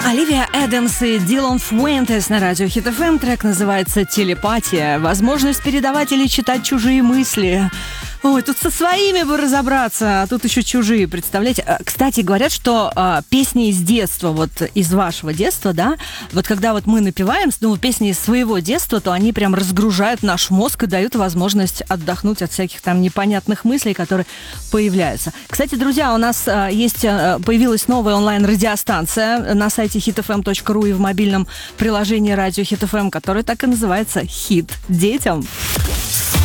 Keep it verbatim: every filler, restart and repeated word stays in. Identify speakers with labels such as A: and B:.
A: Оливия Эдамс и Дилан Фуэнтес на радио Хит эф эм. Трек называется «Телепатия». Возможность передавать или читать чужие мысли. Ой, тут со своими бы разобраться, а тут еще чужие, представляете? Кстати, говорят, что а, песни из детства, вот из вашего детства, да, вот когда вот мы напеваем, ну, песни из своего детства, то они прям разгружают наш мозг и дают возможность отдохнуть от всяких там непонятных мыслей, которые появляются. Кстати, друзья, у нас а, есть, а, появилась новая онлайн-радиостанция на сайте хит эф эм точка ру и в мобильном приложении радио Хит эф эм, которая так и называется «Хит детям».